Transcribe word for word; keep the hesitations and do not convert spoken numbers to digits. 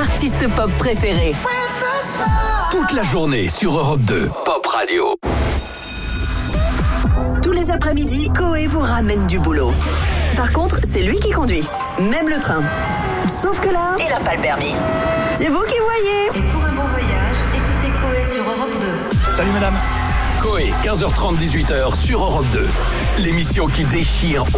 artistes pop préférés. Toute la journée sur Europe deux, Pop Radio. Tous les après-midi, Coé vous ramène du boulot. Par contre, c'est lui qui conduit, même le train. Sauf que là, il n'a pas le permis. C'est vous qui voyez. Et pour un bon voyage, écoutez Coé sur Europe deux. Salut madame. Coé, quinze heures trente, dix-huit heures sur Europe deux. L'émission qui déchire